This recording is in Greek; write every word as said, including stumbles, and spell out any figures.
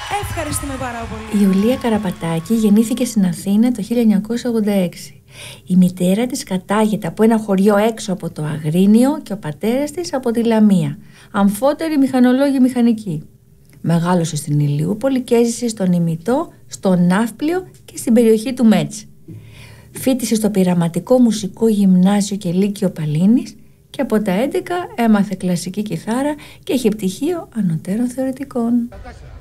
Ευχαριστούμε πάρα πολύ. Η Ιουλία Καραπατάκη γεννήθηκε στην Αθήνα το χίλια εννιακόσια ογδόντα έξι. Η μητέρα της κατάγεται από ένα χωριό έξω από το Αγρίνιο και ο πατέρας της από τη Λαμία, αμφότεροι μηχανολόγοι μηχανικοί. Μεγάλωσε στην Ηλιούπολη και έζησε στον Ημιτό, στο Ναύπλιο και στην περιοχή του Μέτς. Φοίτησε στο Πειραματικό Μουσικό Γυμνάσιο και Λύκειο Παλίνης και από τα έντεκα έμαθε κλασική κιθάρα και είχε πτυχίο ανωτέρων θεωρητικών.